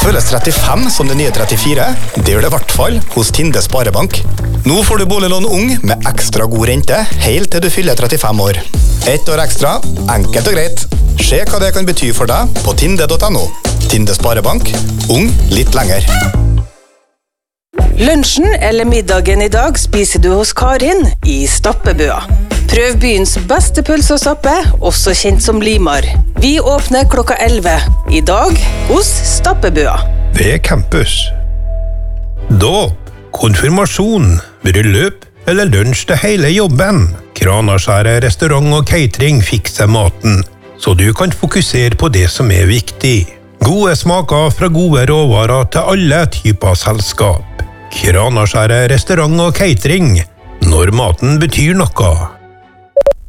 Føles 35 som det nye 34? Det gjør det i hvert fall hos Tinde Sparebank. Nå får du boliglån ung med ekstra god rente, helt til du fyller 35 år. 1 år ekstra, enkelt og greit. Se hva det kan bety for deg på tinde.no. Tinde Sparebank, ung litt lenger. Lunsjen eller middagen i dag spiser du hos Karin i Stappebøa. Prøv byens beste pølse og stappe, også kjent som Limar. Vi åpner klokka 11. I dag hos Stappebøa. Ved campus. Dåp, konfirmasjon, bryllup eller lunsj til hele jobben. Kranaskjæret restaurant og catering fikser maten, så du kan fokusere på det som er viktig. Gode smaker fra gode råvarer til alle typer selskap. Kranaskjæret restaurant og catering, når maten betyr noe.